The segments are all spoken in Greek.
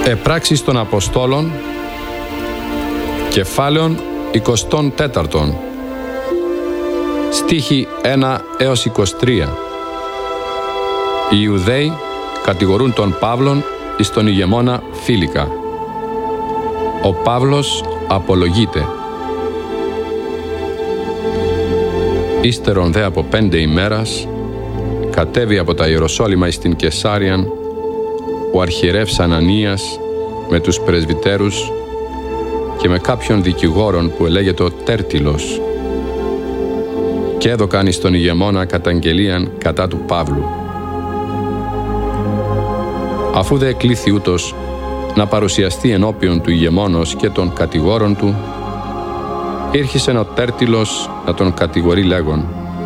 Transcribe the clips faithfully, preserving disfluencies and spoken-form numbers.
Επράξεις των Αποστόλων, κεφάλαιον εικοστών τέταρτον, στίχοι ένα έως είκοσι τρία. Οι Ιουδαίοι κατηγορούν τον Παύλον εις τον ηγεμόνα Φίλικα. Ο Παύλος απολογείται. Ύστερον δε από πέντε ημέρας κατέβη από τα Ιεροσόλυμα εις την Καισάριαν ο αρχιερεύς Ανανίας με τους πρεσβυτέρους και με κάποιον δικηγόρον που ελέγεται Τέρτυλος, και έδωκαν εις τον ηγεμόνα καταγγελίαν κατά του Παύλου. Αφού δε εκλήθη ούτως να παρουσιαστεί ενώπιον του ηγεμόνος και των κατηγόρων του, ήρχισεν ο Τέρτυλος να τον κατηγορεί λέγον: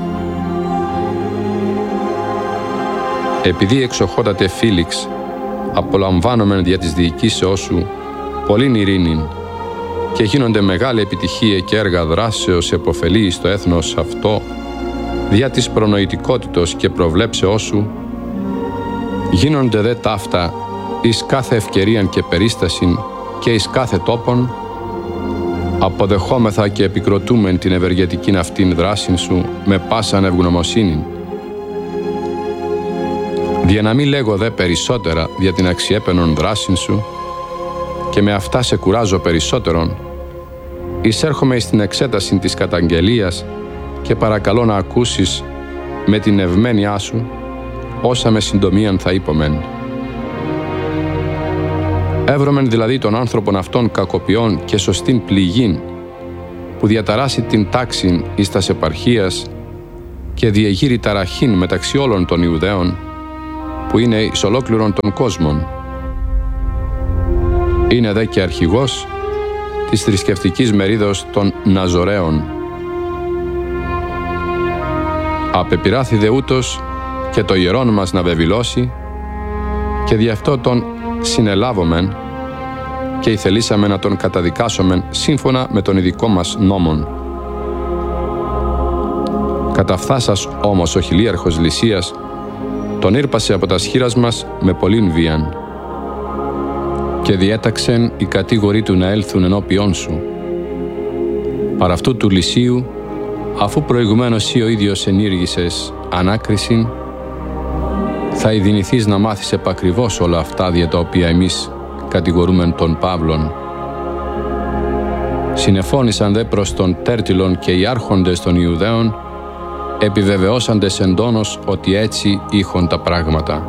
«Επειδή εξοχότατε Φίλιξ, απολαμβάνομεν δια της διοικήσεώς σου πολλήν ειρήνην και γίνονται μεγάλη επιτυχία και έργα δράσεως επωφελή στο έθνος αυτό, δια της προνοητικότητος και προβλέψεώς σου, γίνονται δε ταύτα εις κάθε ευκαιρίαν και περίστασιν και εις κάθε τόπον, αποδεχόμεθα και επικροτούμεν την ευεργετικήν αυτήν δράσιν σου με πάσαν ευγνωμοσύνην. Δια να μη λέγω δε περισσότερα δια την αξιέπαινον δράσιν σου, και με αυτά σε κουράζω περισσότερον, εισέρχομαι εις την εξέταση της καταγγελίας και παρακαλώ να ακούσεις με την ευμένειά σου όσα με συντομίαν θα είπομεν. Εύρωμεν δηλαδή τον άνθρωπον αυτών κακοποιών και σωστήν πληγήν, που διαταράσει την τάξην εις τας επαρχίας και διεγείρει ταραχήν μεταξύ όλων των Ιουδαίων, που είναι εις ολόκληρον των κόσμων. Είναι δε και αρχηγός της θρησκευτικής μερίδος των Ναζωραίων. Απεπειράθη δε ούτως και το ιερόν μας να βεβηλώσει, και δι' αυτό τον συνελάβομεν και ηθελήσαμε να τον καταδικάσομεν σύμφωνα με τον ειδικό μας νόμον. Καταφθάσας όμως ο χιλίαρχος Λυσίας τον ήρπασε από τα σχήρας μας με πολλήν βίαν, και διέταξεν οι κατήγοροι του να έλθουν ενώπιόν σου. Παρ' αυτού του Λυσίου, αφού προηγουμένως ή ο ίδιος ενήργησες ανάκρισιν, θα ειδηνηθείς να μάθεις επακριβώς όλα αυτά δια τα οποία εμείς κατηγορούμεν τον Παύλον. Συνεφώνησαν δε προς τον Τέρτυλον και οι άρχοντες των Ιουδαίων, επιβεβαιώσαντες εντόνως ότι έτσι είχον τα πράγματα.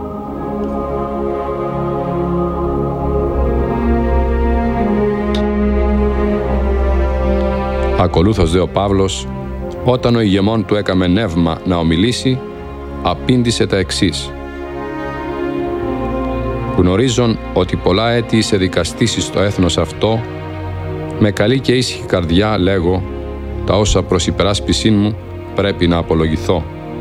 Ακολούθως δε ο Παύλος, όταν ο ηγεμόν του έκαμε νεύμα να ομιλήσει, απήντησε τα εξής: «Γνωρίζον ότι πολλά έτη είσαι δικαστής στο έθνος αυτό, με καλή και ήσυχη καρδιά λέγω, τα όσα προς υπεράσπισήν μου πρέπει να απολογηθώ.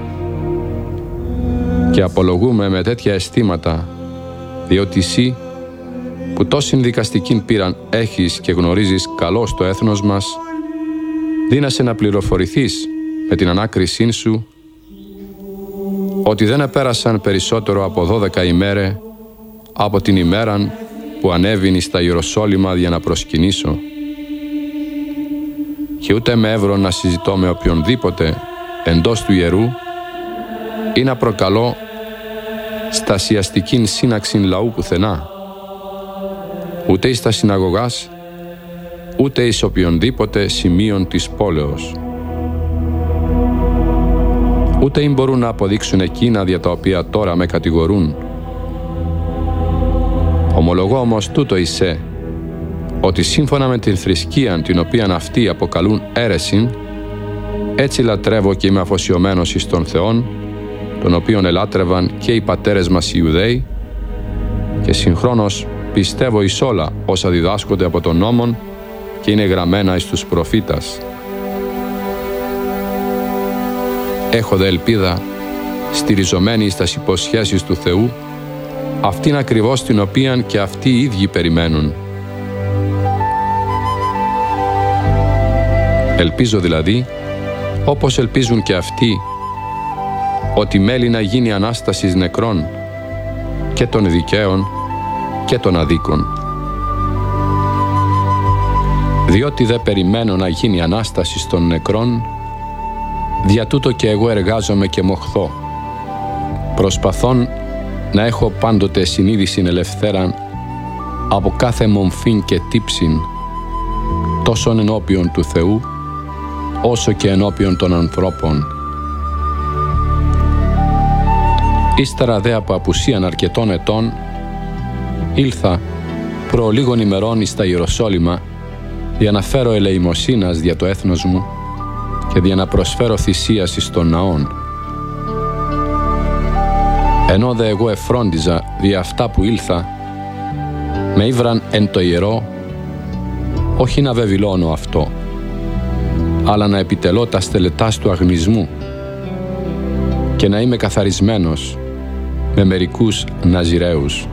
Και απολογούμε με τέτοια αισθήματα, διότι εσύ, που τόσην δικαστικήν πείραν έχεις και γνωρίζεις καλώς το έθνος μας, δίνασε να πληροφορηθείς με την ανάκρισή σου ότι δεν επέρασαν περισσότερο από δώδεκα ημέρε από την ημέραν που ανέβηνε στα Ιεροσόλυμα για να προσκυνήσω, και ούτε με έβρον να συζητώ με οποιονδήποτε εντός του ιερού ή να προκαλώ στασιαστικήν σύναξην λαού πουθενά, ούτε εις τα συναγωγάς, ούτε εις οποιονδήποτε σημείων της πόλεως. Ούτε ή μπορούν να αποδείξουν εκείνα δια τα οποία τώρα με κατηγορούν. Ομολογώ όμως τούτο εισέ, ότι σύμφωνα με την θρησκείαν την οποίαν αυτοί αποκαλούν αίρεσιν, έτσι λατρεύω και είμαι αφοσιωμένος εις τον Θεόν, τον οποίον ελάτρευαν και οι πατέρες μας οι Ιουδαίοι, και συγχρόνως πιστεύω εις όλα όσα διδάσκονται από τον νόμον και είναι γραμμένα εις τους προφήτας. Έχω δε ελπίδα, στηριζομένη εις τας υποσχέσεις του Θεού, αυτήν ακριβώς την οποίαν και αυτοί οι ίδιοι περιμένουν. Ελπίζω δηλαδή, όπως ελπίζουν και αυτοί, ότι μέλει να γίνει Ανάστασης νεκρών και των δικαίων και των αδίκων. Διότι δε περιμένω να γίνει Ανάσταση των νεκρών, δια τούτο και εγώ εργάζομαι και μοχθώ, προσπαθών να έχω πάντοτε συνείδησιν ελευθέραν από κάθε μομφήν και τύψιν, τόσον ενώπιον του Θεού, όσο και ενώπιον των ανθρώπων. Ύστερα δε από απουσίαν αρκετών ετών, ήλθα προ λίγων ημερών εις τα Ιεροσόλυμα, για να φέρω ελεημοσύνας δια το έθνος μου και για να προσφέρω θυσίαση στον ναόν. Ενώ δε εγώ εφρόντιζα δια αυτά που ήλθα, με ήβραν εν το ιερό, όχι να βεβηλώνω αυτό, αλλά να επιτελώ τα στελετάς του αγνισμού και να είμαι καθαρισμένος με μερικούς Ναζιραίους.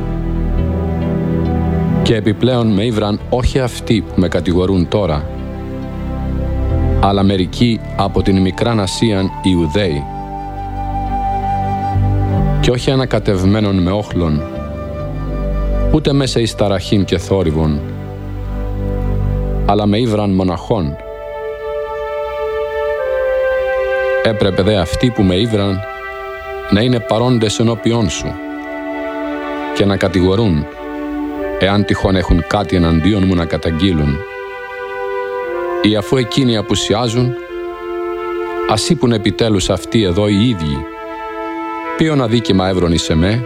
Και επιπλέον με ήβραν όχι αυτοί που με κατηγορούν τώρα, αλλά μερικοί από την Μικράν Ασίαν Ιουδαίοι, και όχι ανακατευμένων με όχλων, ούτε μέσα εις ταραχήν και θόρυβον, αλλά με ήβραν μοναχών. Έπρεπε δε αυτοί που με ήβραν να είναι παρόντες ενώπιόν σου και να κατηγορούν, εάν τυχόν έχουν κάτι εναντίον μου να καταγγείλουν. Ή αφού εκείνοι απουσιάζουν, ας είπουν επιτέλους αυτοί εδώ οι ίδιοι, ποιον αδίκημα έβρον σε με,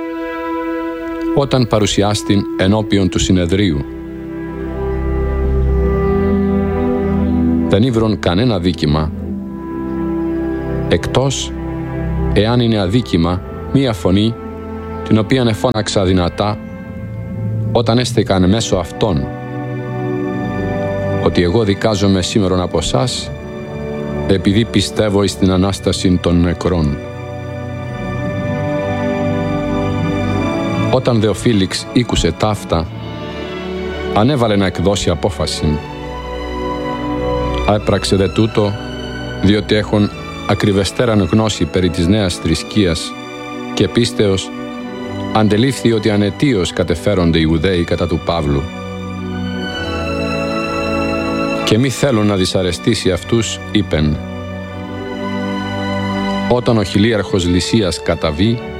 όταν παρουσιάστην ενώπιον του συνεδρίου. Δεν ήβρον κανένα δίκημα, εκτός εάν είναι αδίκημα μία φωνή, την οποίαν εφώναξα δυνατά όταν έστεκαν μέσω αυτών, ότι εγώ δικάζομαι σήμερον από σας, επειδή πιστεύω εις την Ανάσταση των νεκρών. Όταν δε ο Φίλιξ ήκουσε ταύτα, ανέβαλε να εκδώσει απόφαση. Έπραξε δε τούτο, διότι έχουν ακριβεστέραν γνώση περί της νέας θρησκείας και πίστεως, αντελήφθη ότι ανετίως κατεφέρονται οι Ιουδαίοι κατά του Παύλου. Και μη θέλουν να δυσαρεστήσει αυτούς, είπεν: όταν ο χιλίαρχος Λυσίας καταβεί,